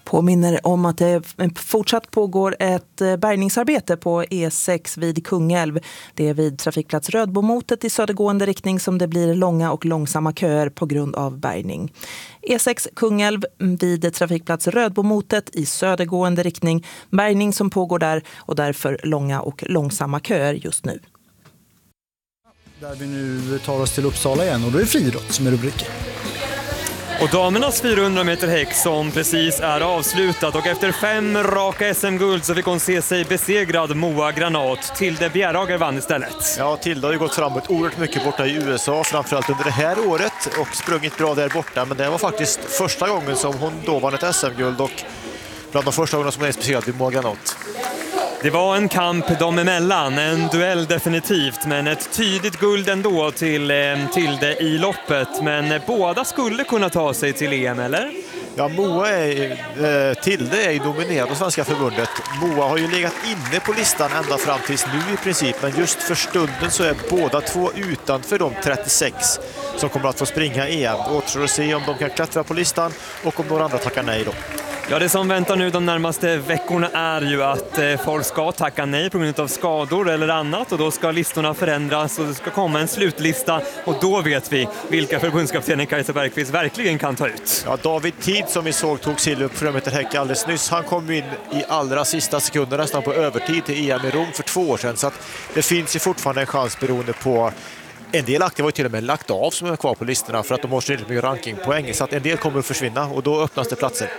Påminner om att det fortsatt pågår ett bärgningsarbete på E6 vid Kungälv. Det är vid trafikplats Rödbomotet i södergående riktning som det blir långa och långsamma köer på grund av bärgning. E6 Kungälv vid trafikplats Rödbomotet i södergående riktning. Bärgning som pågår där och därför långa och långsamma köer just nu. Där vi nu tar oss till Uppsala igen och då är friidrott som är rubriken. Och damernas 400 meter häck som precis är avslutat och efter 5 raka SM-guld så fick hon se sig besegrad Moa Granat. Tilde Bjerhager vann istället. Ja, Tilde har ju gått framåt oerhört mycket borta i USA, framförallt under det här året och sprungit bra där borta. Men det var faktiskt första gången som hon då vann ett SM-guld och bland de första gångerna som hon är besegrad vid Moa Granat. Det var en kamp dem emellan, en duell definitivt, men ett tydligt guld ändå till Tilde i loppet. Men båda skulle kunna ta sig till EM, eller? Ja, Tilde är ju nominerad av Svenska förbundet. Moa har ju legat inne på listan ända fram tills nu i princip, men just för stunden så är båda två utanför de 36 som kommer att få springa EM. Återstår att se om de kan klättra på listan och om några andra tackar nej då. Ja, det som väntar nu de närmaste veckorna är ju att folk ska tacka nej på grund av skador eller annat och då ska listorna förändras och det ska komma en slutlista och då vet vi vilka förbundskaptenen Kajsa Bergqvist verkligen kan ta ut. Ja, David Tid som vi såg tog silver på 400 meter häck alldeles nyss. Han kom in i allra sista sekunder nästan på övertid till EM i Rom för 2 år sedan så att det finns ju fortfarande en chans beroende på. En del aktiva har ju till och med lagt av som är kvar på listorna för att de har så mycket rankingpoäng så att en del kommer att försvinna och då öppnas det platser.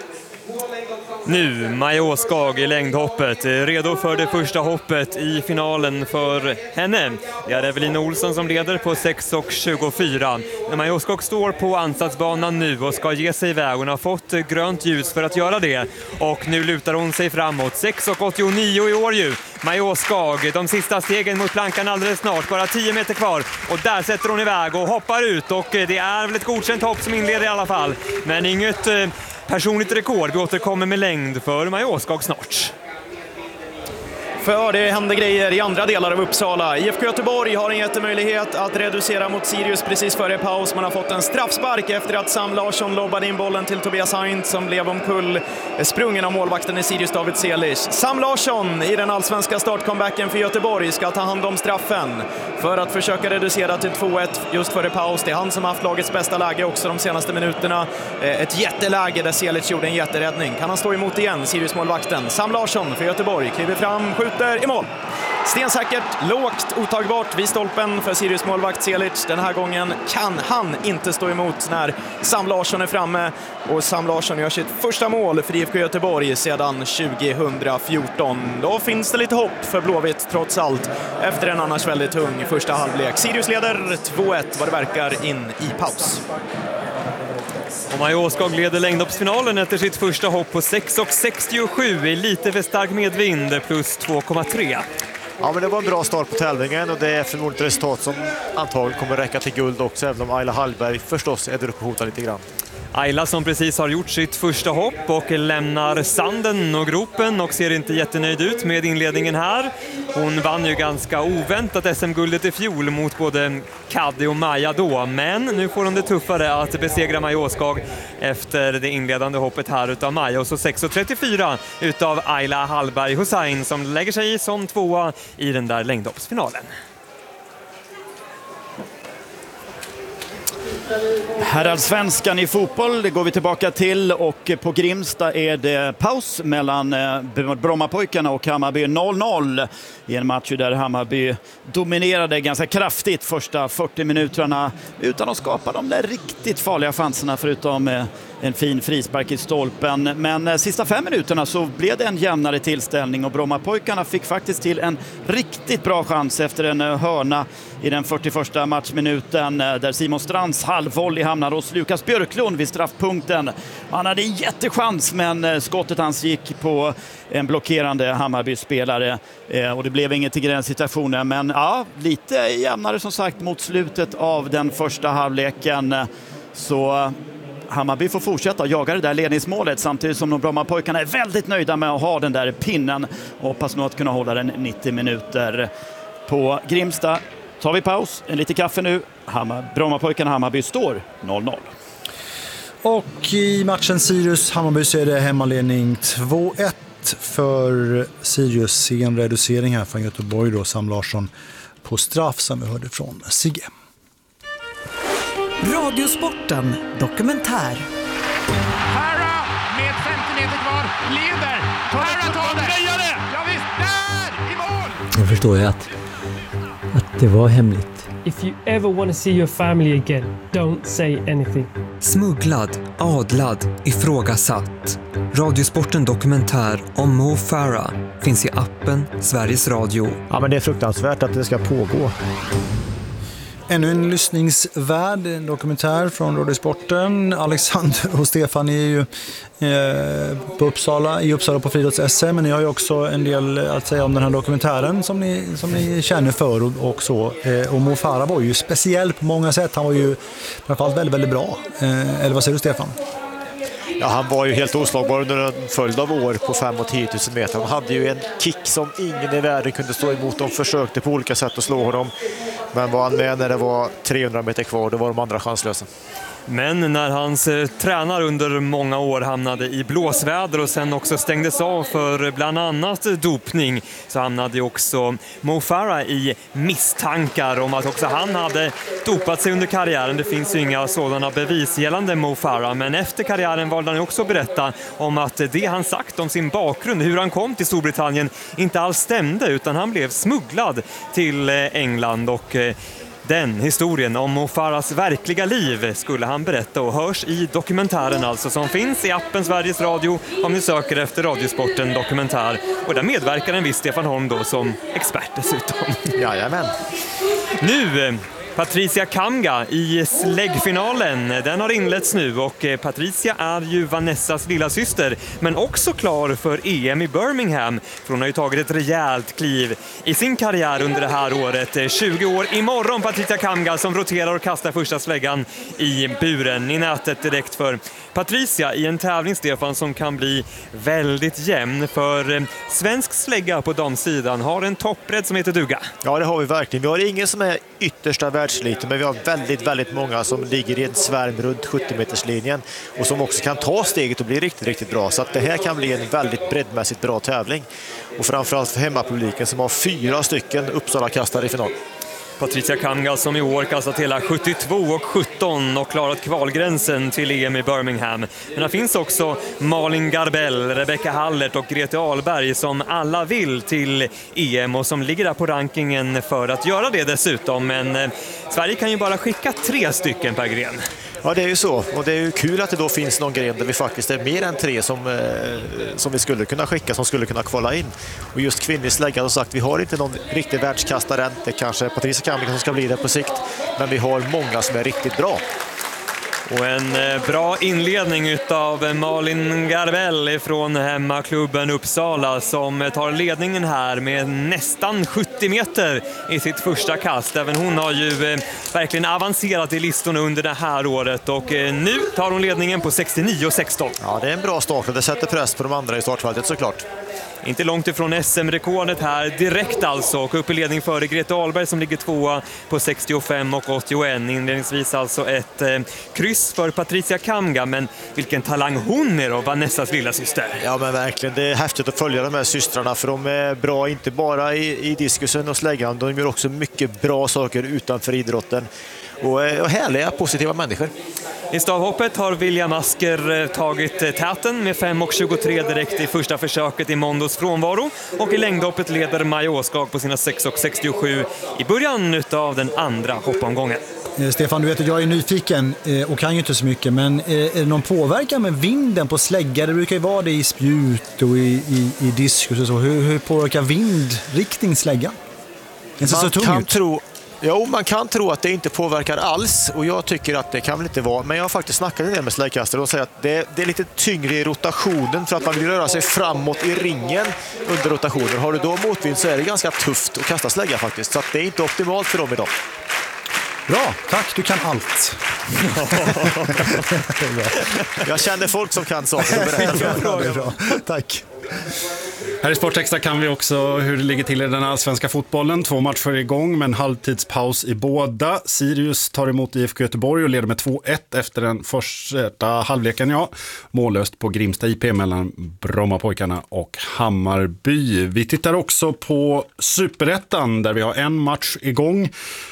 Nu Maja Åskag i längdhoppet, redo för det första hoppet i finalen för henne. Det är Evelina Olsson som leder på 6:24. Maja Åskag står på ansatsbanan nu och ska ge sig iväg. Hon har fått grönt ljus för att göra det. Och nu lutar hon sig framåt. 6:89 i år ju. Maja Åskag, de sista stegen mot plankan alldeles snart. Bara 10 meter kvar. Och där sätter hon iväg och hoppar ut. Och det är väl ett godkänt hopp som inleder i alla fall. Men inget personligt rekord. Vi återkommer med längd för Maja Åskag snart. För det händer grejer i andra delar av Uppsala. IFK Göteborg har en jättemöjlighet att reducera mot Sirius precis före paus. Man har fått en straffspark efter att Sam Larsson lobbade in bollen till Tobias Heinz som blev omkull sprungen av målvakten i Sirius David Selic. Sam Larsson i den allsvenska startcomebacken för Göteborg ska ta hand om straffen för att försöka reducera till 2-1 just före paus. Det är han som har haft lagets bästa läge också de senaste minuterna. Ett jätteläge där Selic gjorde en jätteräddning. Kan han stå emot igen, Sirius målvakten? Sam Larsson för Göteborg kliver fram, skjuter i mål. Stensäkert, lågt, otagbart vid stolpen för Sirius målvakt Selic. Den här gången kan han inte stå emot när Sam Larsson är framme. Och Sam Larsson gör sitt första mål för IFK Göteborg sedan 2014. Då finns det lite hopp för Blåvitt trots allt efter en annars väldigt tung första halvlek. Sirius leder 2-1 vad det verkar in i paus. Och Maja Åskag leder längdhoppsfinalen efter sitt första hopp på 6:67 i lite för stark medvind plus 2,3. Ja, men det var en bra start på tävlingen och det är förmodligen ett resultat som antagligen kommer räcka till guld också, även om Ayla Hallberg förstås är där uppe och hotar lite grann. Ayla som precis har gjort sitt första hopp och lämnar sanden och gropen och ser inte jättenöjd ut med inledningen här. Hon vann ju ganska oväntat SM-guldet i fjol mot både Kaddi och Maja då, men nu får hon det tuffare att besegra Maja Åskag efter det inledande hoppet här utav Maja. Och så 6:34 utav Ayla Hallberg Hussein som lägger sig som tvåa i den där längdhoppsfinalen. Herrallsvenskan i fotboll, det går vi tillbaka till och på Grimsta är det paus mellan Brommapojkarna och Hammarby 0-0 i en match där Hammarby dominerade ganska kraftigt första 40 minuterna utan att skapa de där riktigt farliga chanserna förutom en fin frispark i stolpen. Men sista 5 minuterna så blev det en jämnare tillställning och Brommapojkarna fick faktiskt till en riktigt bra chans efter en hörna i den 41:a matchminuten där Simon Strands halvvolley hamnade hos Lukas Björklund vid straffpunkten. Han hade en jättechans men skottet hans gick på en blockerande Hammarby-spelare och det blev inget i gränssituationen. Men ja, lite jämnare som sagt mot slutet av den första halvleken. Så Hammarby får fortsätta jaga det där ledningsmålet samtidigt som de Brommapojkarna är väldigt nöjda med att ha den där pinnen och hoppas nog att kunna hålla den 90 minuter. På Grimsta tar vi paus, en lite kaffe nu. Brommapojkarna Hammarby står 0-0. Och i matchen Sirius-Hammarby så är det hemmaledning 2-1 för Sirius. Sen reducering här från Göteborg då, Sam Larsson på straff som vi hörde från Sigge. Radiosporten dokumentär. Farah med 50 meter kvar leder. Farah tar det. Ja visst, där i mål. Jag förstår ju att det var hemligt. If you ever want to see your family again, don't say anything. Smugglad, adlad, ifrågasatt. Radiosporten dokumentär om Mo Farah finns i appen Sveriges Radio. Ja, men det är fruktansvärt att det ska pågå. Ännu en lyssningsvärd dokumentär från Radiosporten. Alexander och Stefan är ju på Uppsala på Friidrotts-SM, men ni har ju också en del att säga om den här dokumentären som ni känner för och så. Och Mo Farah var ju speciell på många sätt. Han var ju framförallt väldigt, väldigt bra. Eller vad säger du, Stefan? Ja, han var ju helt oslagbar under en följd av år på 5 och 10 000 meter. Han hade ju en kick som ingen i världen kunde stå emot. De försökte på olika sätt att slå honom. Men var han med när det var 300 meter kvar, då var de andra chanslösa. Men när hans tränare under många år hamnade i blåsväder och sen också stängdes av för bland annat dopning, så hamnade också Mo Farah i misstankar om att också han hade dopat sig under karriären. Det finns ju inga sådana bevis gällande Mo Farah, men efter karriären valde han också berätta om att det han sagt om sin bakgrund, hur han kom till Storbritannien, inte alls stämde, utan han blev smugglad till England. Och den historien om Mo Farahs verkliga liv skulle han berätta och hörs i dokumentären alltså, som finns i appen Sveriges Radio om ni söker efter Radiosporten dokumentär. Och där medverkar en viss Stefan Holm då som expert dessutom. Jajamän. Nu Patricia Kamga i släggfinalen. Den har inletts nu och Patricia är ju Vanessas lilla syster, men också klar för EM i Birmingham. För hon har ju tagit ett rejält kliv i sin karriär under det här året. 20 år imorgon Patricia Kamga som roterar och kastar första släggan i buren i nätet direkt för Patricia i en tävling, Stefan, som kan bli väldigt jämn. För svensk slägga på damsidan har en toppbredd som heter duga. Ja, det har vi verkligen. Vi har ingen som är yttersta världsliten, men vi har väldigt, väldigt många som ligger i en svärm runt 70-meterslinjen och som också kan ta steget och bli riktigt, riktigt bra. Så att det här kan bli en väldigt breddmässigt bra tävling. Och framförallt för hemmapubliken som har 4 stycken Uppsala-kastare i final. Patricia Kamga som i år kastat hela 72 och 17 och klarat kvalgränsen till EM i Birmingham. Men det finns också Malin Garbell, Rebecca Hallert och Grete Ahlberg som alla vill till EM och som ligger där på rankingen för att göra det dessutom. Men Sverige kan ju bara skicka 3 stycken per gren. Ja, det är ju så. Och det är ju kul att det då finns någon gren där vi faktiskt är mer än 3 som vi skulle kunna skicka, som skulle kunna kvala in. Och just kvinnlig slägga, som sagt, vi har inte någon riktig världskastare än. Det kanske är Patricia Kamga som ska bli det på sikt. Men vi har många som är riktigt bra. Och en bra inledning utav Malin Garbell från hemmaklubben Uppsala som tar ledningen här med nästan 70 meter i sitt första kast. Även hon har ju verkligen avancerat i listorna under det här året och nu tar hon ledningen på 69,16. Ja, det är en bra start och det sätter press på de andra i startfältet såklart. Inte långt ifrån SM-rekordet här direkt alltså, och upp i ledning före Grete Ahlberg som ligger 2 på 65 och 81. Inledningsvis alltså ett kryss för Patricia Kamga, men vilken talang hon är då, Vanessas lilla syster. Ja, men verkligen, det är häftigt att följa de här systrarna, för de är bra inte bara i diskusen och släggan, de gör också mycket bra saker utanför idrotten. Och härliga, positiva människor. I stavhoppet har William Asker tagit täten med 5,23 direkt i första försöket i Mondos frånvaro. Och i längdhoppet leder Maja Åskag på sina 6,67 i början av den andra hoppomgången. Stefan, du vet att jag är nyfiken och kan ju inte så mycket, men är det någon påverkan med vinden på slägga? Det brukar ju vara det i spjut och i diskus och så. Hur påverkar vindriktning släggan? Man kan tro att det inte påverkar alls, och jag tycker att det kan väl inte vara. Men jag har faktiskt snackat en del med släggkastare och säger att det är lite tyngre i rotationen för att man vill röra sig framåt i ringen under rotationen. Har du då motvind så är det ganska tufft att kasta slägga faktiskt, så att det är inte optimalt för dem idag. Bra, tack. Du kan allt. Jag känner folk som kan saker. Bra. Tack. Här i Sportextra kan vi också hur det ligger till i den allsvenska fotbollen. 2 matcher igång med en halvtidspaus i båda. Sirius tar emot IFK Göteborg och leder med 2-1 efter den första halvleken. Mållöst på Grimsta IP mellan Brommapojkarna och Hammarby. Vi tittar också på Superettan där vi har en match igång.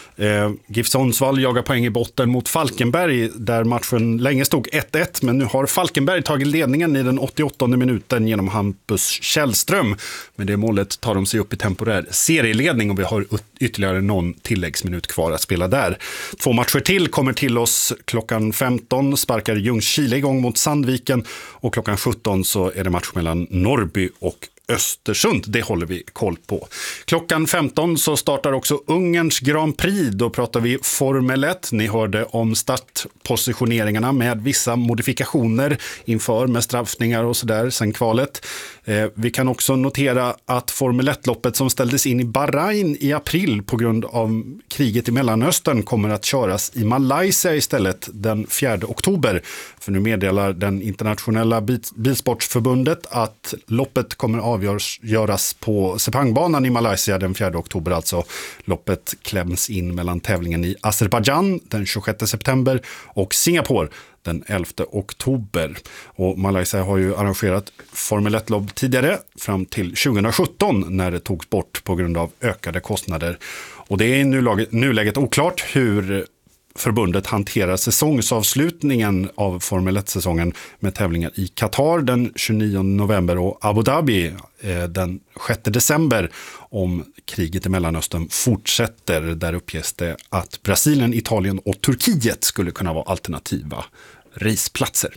GIF Sundsvall jagar poäng i botten mot Falkenberg där matchen länge stod 1-1, men nu har Falkenberg tagit ledningen i den 88:e minuten genom Hampus Källström. Med det målet tar de sig upp i temporär serieledning och vi har ytterligare någon tilläggsminut kvar att spela där. 2 matcher till kommer till oss. Klockan 15 sparkar Ljungskile igång mot Sandviken och klockan 17 så är det match mellan Norrby och Östersund, det håller vi koll på. Klockan 15 så startar också Ungerns Grand Prix, då pratar vi Formel 1. Ni hörde om startpositioneringarna med vissa modifikationer inför med straffningar och sådär sen kvalet. Vi kan också notera att Formel 1-loppet som ställdes in i Bahrain i april på grund av kriget i Mellanöstern kommer att köras i Malaysia istället den 4 oktober. För nu meddelar den internationella bilsportsförbundet att loppet kommer avgöras på Sepangbanan i Malaysia den 4 oktober. Alltså loppet kläms in mellan tävlingen i Azerbaijan den 26 september och Singapore den 11 oktober. Och Malaysia har ju arrangerat Formel 1-lopp tidigare fram till 2017 när det togs bort på grund av ökade kostnader. Och det är i nuläget oklart hur förbundet hanterar säsongsavslutningen av Formel 1-säsongen med tävlingar i Qatar den 29 november och Abu Dhabi den 6 december om kriget i Mellanöstern fortsätter. Där uppges det att Brasilien, Italien och Turkiet skulle kunna vara alternativa raceplatser.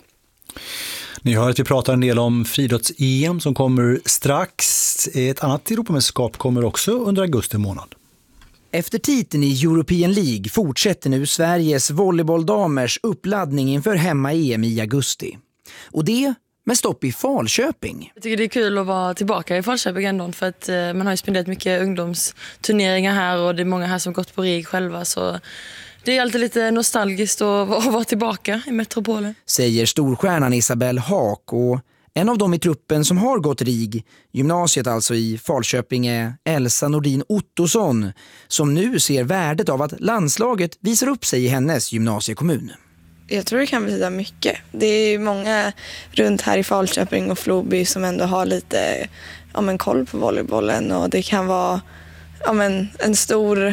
Ni hör att vi pratar en del om friidrotts-EM som kommer strax. Ett annat Europamästerskap kommer också under augusti månad. Efter titeln i European League fortsätter nu Sveriges volleybolldamers uppladdning inför hemma-EM i augusti. Och det med stopp i Falköping. Jag tycker det är kul att vara tillbaka i Falköping ändå för att man har ju spenderat mycket ungdomsturneringar här och det är många här som gått på RIG själva så det är alltid lite nostalgiskt att vara tillbaka i metropolen. Säger storstjärnan Isabelle Haak och en av dem i truppen som har gått RIG, gymnasiet alltså i Falköping, är Elsa Nordin Ottosson som nu ser värdet av att landslaget visar upp sig i hennes gymnasiekommun. Jag tror det kan betyda mycket. Det är många runt här i Falköping och Floby som ändå har lite koll på volleybollen och det kan vara en stor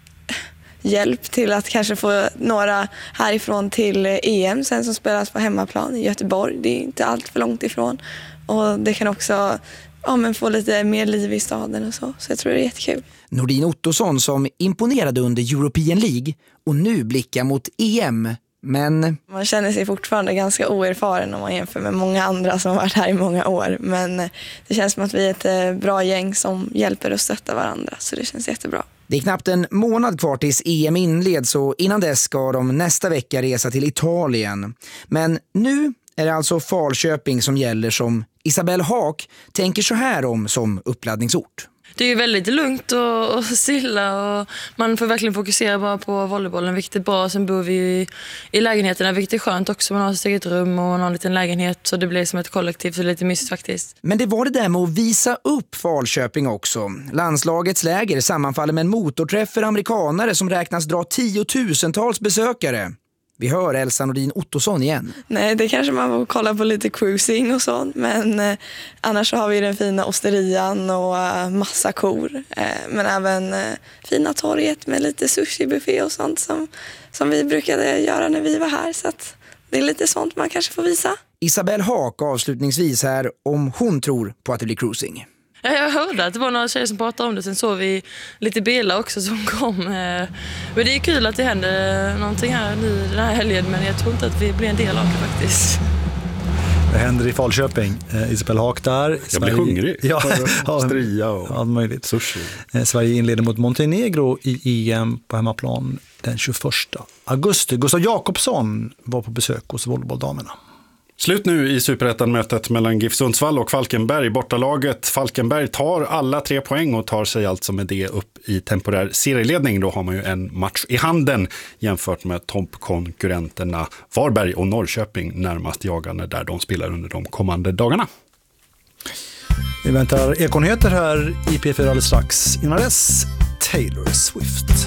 hjälp till att kanske få några härifrån till EM sen som spelas på hemmaplan i Göteborg. Det är inte allt för långt ifrån och det kan också få lite mer liv i staden och så jag tror det är jättekul. Nordin Ottosson som imponerade under European League och nu blickar mot EM. Men man känner sig fortfarande ganska oerfaren om man jämför med många andra som har varit här i många år. Men det känns som att vi är ett bra gäng som hjälper och stöttar varandra. Så det känns jättebra. Det är knappt en månad kvar tills EM inleds och innan dess ska de nästa vecka resa till Italien. Men nu är det alltså Falköping som gäller som Isabelle Haak tänker så här om som uppladdningsort. Det är ju väldigt lugnt och stilla och man får verkligen fokusera bara på volleybollen, vilket är bra. Sen bor vi i lägenheterna, vilket är skönt också. Man har sitt eget rum och man har en liten lägenhet så det blir som ett kollektiv, så det är lite mysigt faktiskt. Men det var det där med att visa upp Falköping också. Landslagets läger sammanfaller med en motorträff för amerikanare som räknas dra 10,000-tals besökare. Vi hör Elsa Nordin Ottosson igen. Nej, det kanske man får kolla på lite cruising och sånt. Men annars så har vi den fina osterian och massa kor. Men även fina torget med lite sushi-buffé och sånt som vi brukade göra när vi var här. Så att det är lite sånt man kanske får visa. Isabelle Haak avslutningsvis här om hon tror på att det blir cruising. Ja, jag hörde att det var några tjejer som pratade om det. Sen såg vi lite bilar också som kom. Men det är kul att det händer någonting här nu den här helgen. Men jag tror inte att vi blir en del av det faktiskt. Det händer i Falköping. Isabelle Haak där. Jag blir hungrig. Ja, stria och allt möjligt. Sushi. Sverige inleder mot Montenegro i EM på hemmaplan den 21 augusti. Gustav Jakobsson var på besök hos volleybolldamerna. Slut nu i Superettan-mötet mellan GIF Sundsvall och Falkenberg. Bortalaget Falkenberg tar alla 3 poäng och tar sig alltså med det upp i temporär serieledning. Då har man ju en match i handen jämfört med toppkonkurrenterna Varberg och Norrköping närmast jagande där de spelar under de kommande dagarna. Vi väntar Ekonyheter här i P4 alldeles strax. Innan dess, Taylor Swift.